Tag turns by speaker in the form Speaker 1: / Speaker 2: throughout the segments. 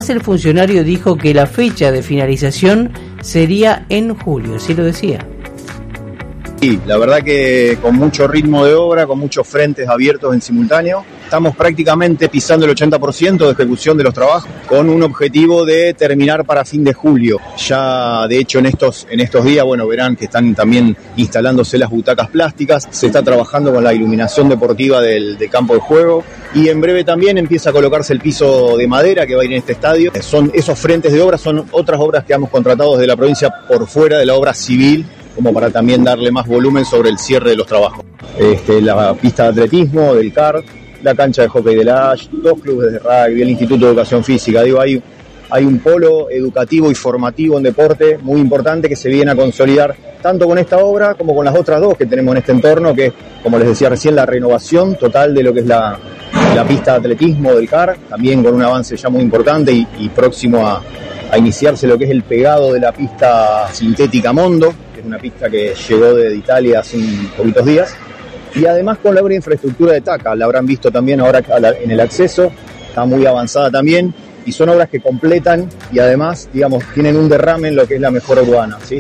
Speaker 1: El funcionario dijo que la fecha de finalización sería en julio, así lo decía.
Speaker 2: Sí, la verdad que con mucho ritmo de obra, con muchos frentes abiertos en simultáneo, estamos prácticamente pisando el 80% de ejecución de los trabajos, con un objetivo de terminar para fin de julio. Ya de hecho en estos días, verán que están también instalándose las butacas plásticas, se está trabajando con la iluminación deportiva del campo de juego y en breve también empieza a colocarse el piso de madera que va a ir en este estadio. Son esos frentes de obra, son otras obras que hemos contratado desde la provincia por fuera de la obra civil, como para también darle más volumen sobre el cierre de los trabajos. La pista de atletismo, del CAR, la cancha de hockey de la ASH, 2 clubes de rugby, el Instituto de Educación Física. Hay un polo educativo y formativo en deporte muy importante que se viene a consolidar tanto con esta obra como con las otras dos que tenemos en este entorno, que es, como les decía recién, la renovación total de lo que es la pista de atletismo del CAR, también con un avance ya muy importante y próximo a iniciarse lo que es el pegado de la pista sintética Mondo, que es una pista que llegó de Italia hace un poquitos días, y además con la obra de infraestructura de TACA, la habrán visto también ahora en el acceso, está muy avanzada también, y son obras que completan y además, tienen un derrame en lo que es la mejora urbana, ¿sí?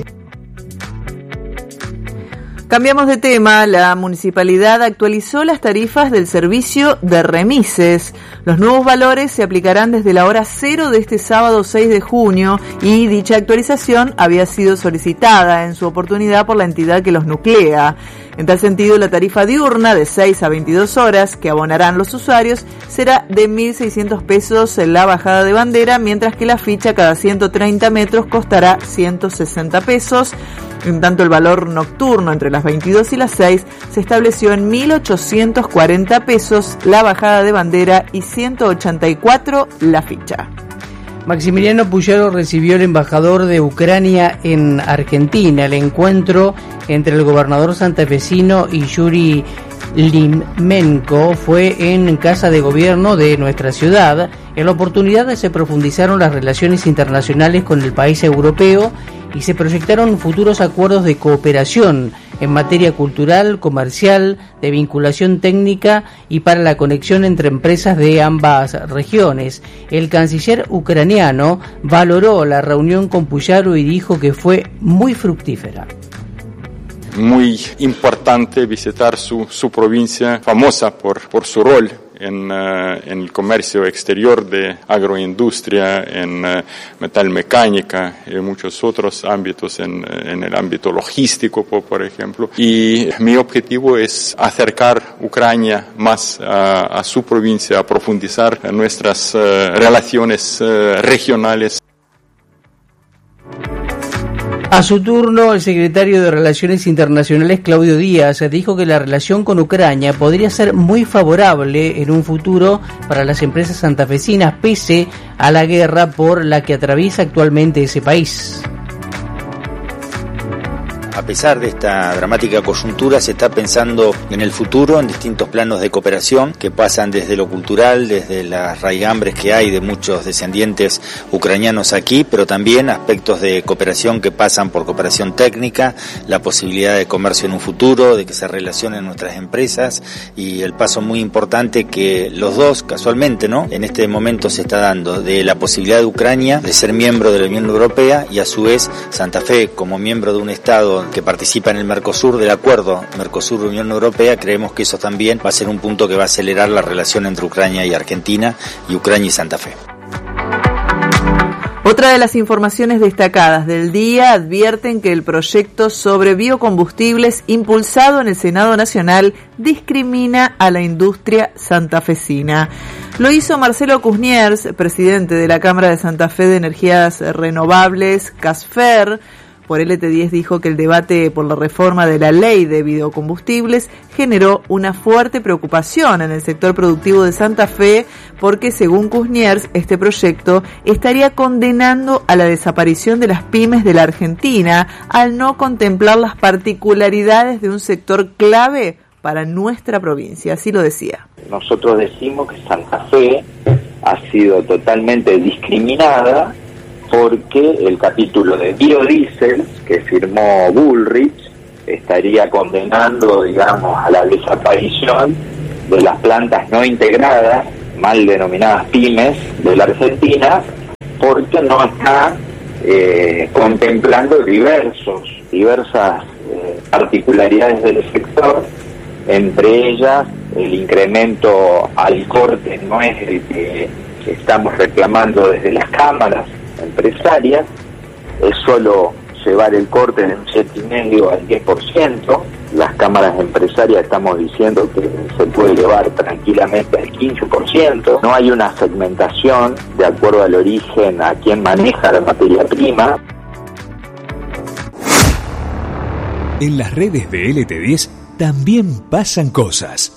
Speaker 3: Cambiamos de tema. La municipalidad actualizó las tarifas del servicio de remises. Los nuevos valores se aplicarán desde la hora 0 de este sábado 6 de junio y dicha actualización había sido solicitada en su oportunidad por la entidad que los nuclea. En tal sentido, la tarifa diurna de 6 a 22 horas que abonarán los usuarios será de 1.600 pesos en la bajada de bandera, mientras que la ficha cada 130 metros costará 160 pesos. En tanto, el valor nocturno entre las 22 y las 6 se estableció en 1.840 pesos la bajada de bandera y 184 la ficha.
Speaker 1: Maximiliano Puyaro recibió al embajador de Ucrania en Argentina. El encuentro entre el gobernador santafesino y Yuri Limenko fue en Casa de Gobierno de nuestra ciudad. En la oportunidad se profundizaron las relaciones internacionales con el país europeo y se proyectaron futuros acuerdos de cooperación en materia cultural, comercial, de vinculación técnica y para la conexión entre empresas de ambas regiones. El canciller ucraniano valoró la reunión con Puyaro y dijo que fue muy fructífera.
Speaker 4: Muy importante visitar su provincia, famosa por su rol en el comercio exterior de agroindustria, en metalmecánica y muchos otros ámbitos, en el ámbito logístico, por ejemplo. Y mi objetivo es acercar Ucrania más a su provincia, a profundizar en nuestras relaciones regionales.
Speaker 1: A su turno, el secretario de Relaciones Internacionales, Claudio Díaz, dijo que la relación con Ucrania podría ser muy favorable en un futuro para las empresas santafesinas, pese a la guerra por la que atraviesa actualmente ese país.
Speaker 5: A pesar de esta dramática coyuntura, se está pensando en el futuro, en distintos planos de cooperación que pasan desde lo cultural, desde las raigambres que hay de muchos descendientes ucranianos aquí, pero también aspectos de cooperación que pasan por cooperación técnica, la posibilidad de comercio en un futuro, de que se relacionen nuestras empresas y el paso muy importante que los dos, casualmente, ¿no?, en este momento se está dando, de la posibilidad de Ucrania de ser miembro de la Unión Europea y a su vez Santa Fe como miembro de un Estado que participa en el Mercosur, del acuerdo Mercosur-Unión Europea. Creemos que eso también va a ser un punto que va a acelerar la relación entre Ucrania y Argentina y Ucrania y Santa Fe.
Speaker 3: Otra de las informaciones destacadas del día advierten que el proyecto sobre biocombustibles impulsado en el Senado Nacional discrimina a la industria santafesina. Lo hizo Marcelo Cusniers, presidente de la Cámara de Santa Fe de Energías Renovables, CASFER. Por LT10 dijo que el debate por la reforma de la ley de biocombustibles generó una fuerte preocupación en el sector productivo de Santa Fe porque, según Cusniers, este proyecto estaría condenando a la desaparición de las pymes de la Argentina al no contemplar las particularidades de un sector clave para nuestra provincia. Así lo decía.
Speaker 6: Nosotros decimos que Santa Fe ha sido totalmente discriminada porque el capítulo de biodiesel que firmó Bullrich estaría condenando, digamos, a la desaparición de las plantas no integradas, mal denominadas pymes, de la Argentina, porque no está contemplando diversas particularidades del sector, entre ellas el incremento al corte no es el que estamos reclamando desde las cámaras empresarias, es solo llevar el corte de un 7,5 al 10%, las cámaras empresarias estamos diciendo que se puede llevar tranquilamente al 15%, no hay una segmentación de acuerdo al origen a quien maneja la materia prima.
Speaker 7: En las redes de LT10 también pasan cosas.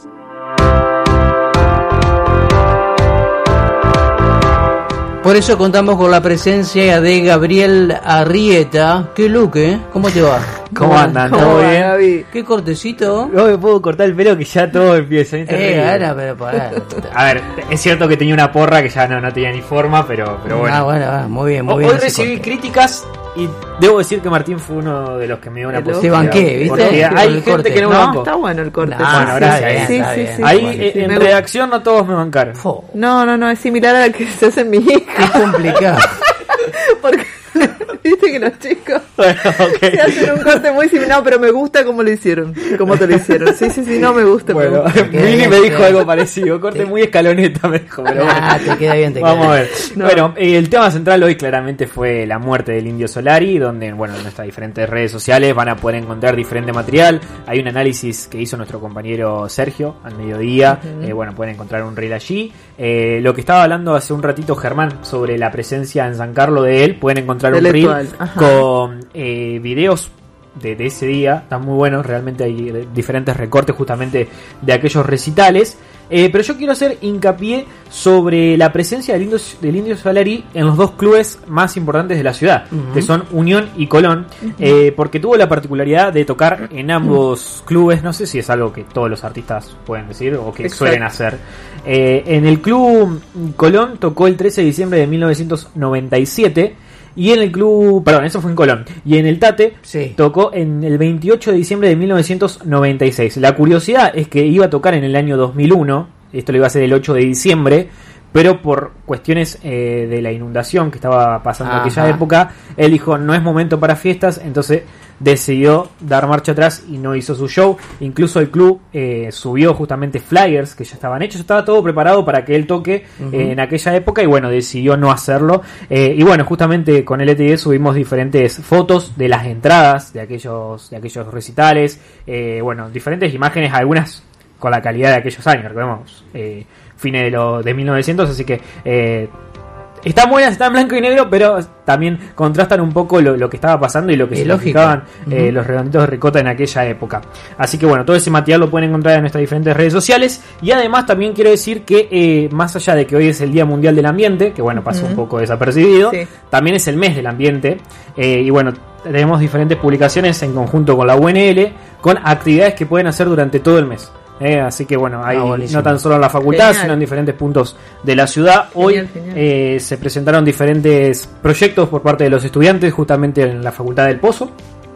Speaker 1: Por eso contamos con la presencia de Gabriel Arrieta. ¿Qué look, ¿Cómo te va?
Speaker 8: ¿Cómo andan? ¿Todo bien?
Speaker 3: Gaby?
Speaker 1: ¿Qué cortecito?
Speaker 8: No me puedo cortar el pelo que ya todo empieza.
Speaker 1: Pero pará.
Speaker 8: A ver, es cierto que tenía una porra que ya no tenía ni forma, pero bueno.
Speaker 1: Bueno, muy bien.
Speaker 8: Hoy recibí críticas y debo decir que Martín fue uno de los que me dio una posibilidad.
Speaker 1: Te banqué, ¿viste?
Speaker 8: Porque hay gente que no me bancó.
Speaker 3: Está bueno el corte.
Speaker 8: Bueno, gracias.
Speaker 3: Sí.
Speaker 8: Ahí en redacción no todos me bancaron.
Speaker 3: No, es similar a la que se hace en mi hija.
Speaker 1: Es complicado.
Speaker 3: Porque viste que los chicos
Speaker 8: Bueno, okay.
Speaker 3: se hacen un corte muy similar. No, pero me gusta cómo lo hicieron. Cómo te lo hicieron. Sí, no me gusta.
Speaker 8: Bueno, Mili me dijo algo parecido. Corte muy escaloneta, me dijo. Pero bueno.
Speaker 1: Te queda bien,
Speaker 8: Vamos a ver. No. Bueno, el tema central hoy claramente fue la muerte del Indio Solari, donde, bueno, en nuestras diferentes redes sociales van a poder encontrar diferente material. Hay un análisis que hizo nuestro compañero Sergio al mediodía. Bueno, pueden encontrar un reel allí. Lo que estaba hablando hace un ratito Germán sobre la presencia en San Carlos de él, pueden encontrar un reel con videos de ese día, están muy buenos, realmente hay diferentes recortes justamente de aquellos recitales, pero yo quiero hacer hincapié sobre la presencia del Indio Solari en los dos clubes más importantes de la ciudad, que son Unión y Colón, porque tuvo la particularidad de tocar en ambos clubes. No sé si es algo que todos los artistas pueden decir o que suelen hacer. En el club Colón tocó el 13 de diciembre de 1997. Y en el club, perdón, eso fue en Colón. Y en el Tate tocó en el 28 de diciembre de 1996. La curiosidad es que iba a tocar en el año 2001. Esto lo iba a hacer el 8 de diciembre. Pero por cuestiones de la inundación que estaba pasando en aquella época, él dijo, no es momento para fiestas. Entonces decidió dar marcha atrás y no hizo su show. Incluso el club subió justamente flyers que ya estaban hechos. Estaba todo preparado para que él toque en aquella época y bueno, decidió no hacerlo. Y bueno, justamente con LT10 subimos diferentes fotos de las entradas de aquellos recitales. Bueno, diferentes imágenes, algunas con la calidad de aquellos años, recordemos, fines de 1900, así que están buenas, están en blanco y negro, pero también contrastan un poco lo que estaba pasando y lo que significaban los redonditos de ricota en aquella época. Así que bueno, todo ese material lo pueden encontrar en nuestras diferentes redes sociales. Y además también quiero decir que más allá de que hoy es el Día Mundial del Ambiente, que bueno, pasó un poco desapercibido, también es el mes del ambiente. Y bueno, tenemos diferentes publicaciones en conjunto con la UNL, con actividades que pueden hacer durante todo el mes. Así que bueno, hay no tan solo en la facultad, sino en diferentes puntos de la ciudad. Hoy se presentaron diferentes proyectos por parte de los estudiantes, justamente en la Facultad del Pozo,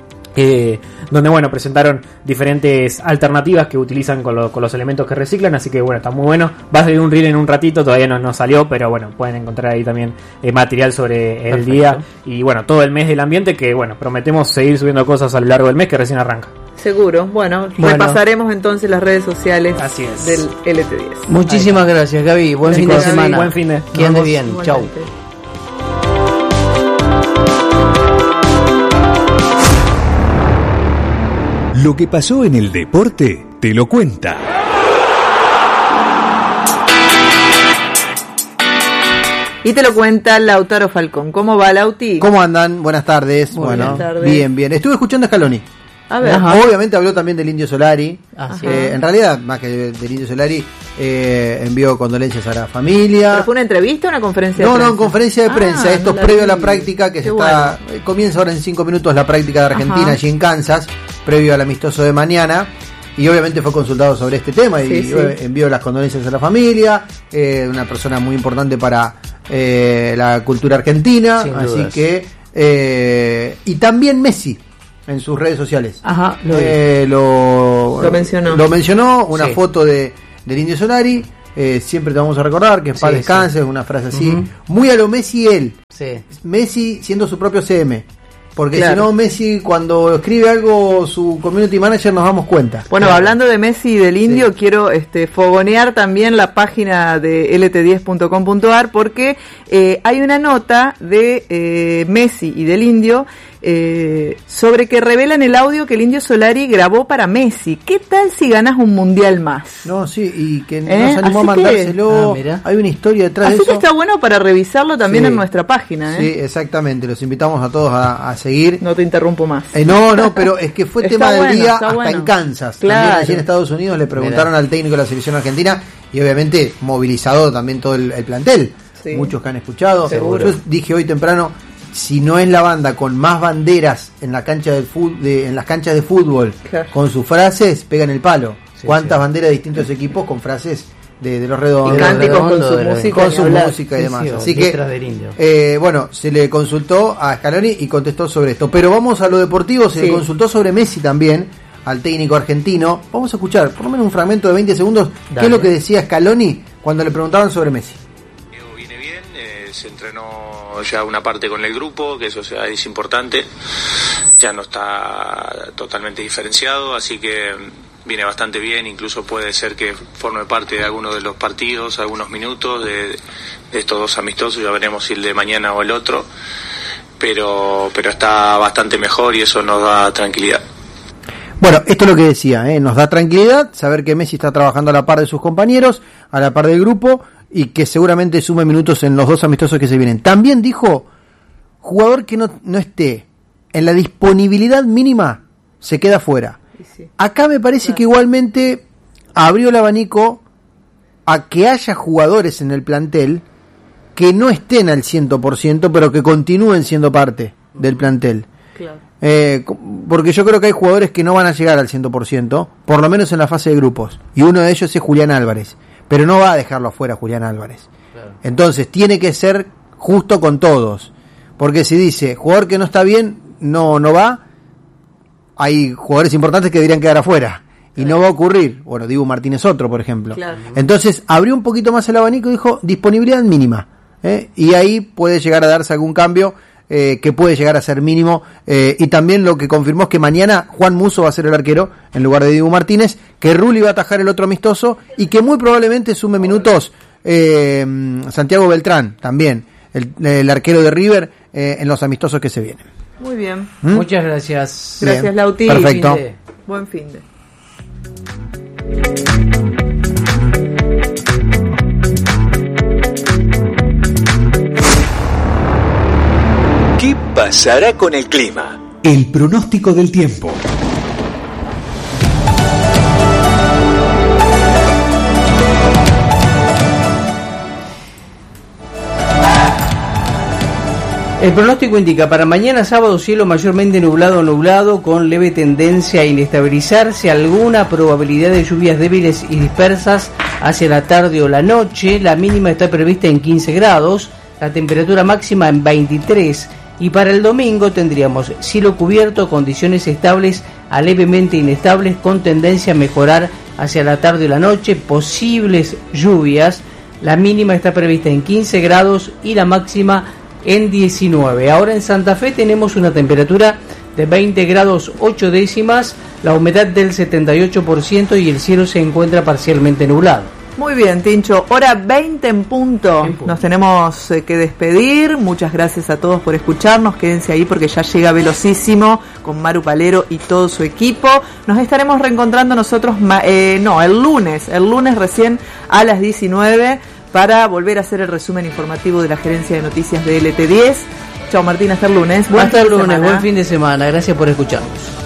Speaker 8: donde bueno, presentaron diferentes alternativas que utilizan con los elementos que reciclan. Así que bueno, está muy bueno. Va a salir un reel en un ratito, todavía no salió, pero bueno, pueden encontrar ahí también material sobre el día y bueno, todo el mes del ambiente, que bueno, prometemos seguir subiendo cosas a lo largo del mes, que recién arranca.
Speaker 3: Seguro. Bueno, repasaremos entonces las redes sociales del LT10.
Speaker 1: Muchísimas gracias, Gaby. Buen fin de semana.
Speaker 8: Buen fin de.
Speaker 1: Que ande bien. Chau.
Speaker 7: Lo que pasó en el deporte te lo cuenta.
Speaker 3: Y te lo cuenta Lautaro Falcón. ¿Cómo va, Lauti?
Speaker 9: ¿Cómo andan? Buenas tardes.
Speaker 3: Buenas tardes.
Speaker 9: Bien. Estuve escuchando a Scaloni.
Speaker 3: A ver.
Speaker 9: Obviamente habló también del Indio Solari. En realidad, más que del Indio Solari, envió condolencias a la familia.
Speaker 3: ¿Pero fue una entrevista o una conferencia de prensa?
Speaker 9: No, en conferencia de prensa. Esto es previo a la práctica que comienza ahora en 5 minutos la práctica de Argentina allí en Kansas, previo al amistoso de mañana. Y obviamente fue consultado sobre este tema y envió las condolencias a la familia. Una persona muy importante para la cultura argentina. Así que y también Messi en sus redes sociales
Speaker 3: lo mencionó.
Speaker 9: Lo mencionó, una foto del Indio Solari, siempre te vamos a recordar, que paz descanse, es una frase así, muy a lo Messi él.
Speaker 1: Sí.
Speaker 9: Messi siendo su propio CM. Porque si no, Messi cuando escribe algo, su community manager, nos damos cuenta.
Speaker 3: Bueno, hablando de Messi y del Indio, quiero fogonear también la página de lt10.com.ar porque hay una nota de Messi y del Indio sobre que revelan el audio que el Indio Solari grabó para Messi. ¿Qué tal si ganas un mundial más?
Speaker 9: No, sí, y que nos animó a mandárselo. Hay una historia detrás de eso.
Speaker 3: Así que está bueno para revisarlo también en nuestra página.
Speaker 9: Sí, exactamente. Los invitamos a todos a seguir.
Speaker 3: No te interrumpo más.
Speaker 9: No, pero es que fue tema del día hasta en Kansas.
Speaker 3: Claro.
Speaker 9: También allí en Estados Unidos le preguntaron al técnico de la selección argentina y obviamente movilizado también todo el plantel. Sí. Muchos que han escuchado.
Speaker 3: Seguro.
Speaker 9: Yo dije hoy temprano, si no es la banda con más banderas en la cancha del en las canchas de fútbol, claro, con sus frases, pegan el palo. Sí, ¿cuántas banderas de distintos equipos con frases de los redondos?
Speaker 3: Y cánticos con su música
Speaker 9: y demás. Así que, bueno, se le consultó a Scaloni y contestó sobre esto. Pero vamos a lo deportivo, se le consultó sobre Messi también, al técnico argentino. Vamos a escuchar por lo menos un fragmento de 20 segundos, qué es lo que decía Scaloni cuando le preguntaban sobre Messi.
Speaker 10: Viene bien, se entrenó ya una parte con el grupo, que eso es importante, ya no está totalmente diferenciado, así que viene bastante bien, incluso puede ser que forme parte de alguno de los partidos, algunos minutos de estos dos amistosos, ya veremos si el de mañana o el otro, pero está bastante mejor y eso nos da tranquilidad.
Speaker 9: Bueno, esto es lo que decía, nos da tranquilidad saber que Messi está trabajando a la par de sus compañeros, a la par del grupo, y que seguramente sume minutos en los dos amistosos que se vienen. También dijo, jugador que no esté en la disponibilidad mínima, se queda fuera. Sí. Acá me parece que igualmente abrió el abanico a que haya jugadores en el plantel que no estén al 100%, pero que continúen siendo parte del plantel. Claro. Porque yo creo que hay jugadores que no van a llegar al 100%, por lo menos en la fase de grupos, y uno de ellos es Julián Álvarez, pero no va a dejarlo afuera Julián Álvarez. Claro. Entonces tiene que ser justo con todos, porque si dice jugador que no está bien, no va, hay jugadores importantes que deberían quedar afuera, y no va a ocurrir. Bueno, Dibu Martínez otro, por ejemplo. Claro. Entonces abrió un poquito más el abanico y dijo disponibilidad mínima, y ahí puede llegar a darse algún cambio que puede llegar a ser mínimo, y también lo que confirmó es que mañana Juan Musso va a ser el arquero en lugar de Dibu Martínez, que Rulli va a atajar el otro amistoso y que muy probablemente sume minutos Santiago Beltrán también, el arquero de River, en los amistosos que se vienen.
Speaker 3: Muy bien.
Speaker 1: Muchas gracias.
Speaker 3: Gracias, Lauti.
Speaker 9: Perfecto.
Speaker 3: Buen fin de.
Speaker 7: ¿Qué pasará con el clima? El pronóstico del tiempo.
Speaker 1: El pronóstico indica para mañana sábado cielo mayormente nublado con leve tendencia a inestabilizarse, alguna probabilidad de lluvias débiles y dispersas hacia la tarde o la noche. La mínima está prevista en 15 grados, la temperatura máxima en 23, y para el domingo tendríamos cielo cubierto, condiciones estables a levemente inestables con tendencia a mejorar hacia la tarde o la noche, posibles lluvias. La mínima está prevista en 15 grados y la máxima en 19. Ahora en Santa Fe tenemos una temperatura de 20 grados 8 décimas, la humedad del 78% y el cielo se encuentra parcialmente nublado.
Speaker 3: Muy bien, Tincho, hora 20 en punto. Nos tenemos que despedir. Muchas gracias a todos por escucharnos. Quédense ahí porque ya llega Velocísimo con Maru Palero y todo su equipo. Nos estaremos reencontrando nosotros el lunes recién a las 19 para volver a hacer el resumen informativo de la gerencia de noticias de LT10. Chao Martín, hasta el lunes.
Speaker 1: Hasta el lunes, buen fin de semana. Gracias por escucharnos.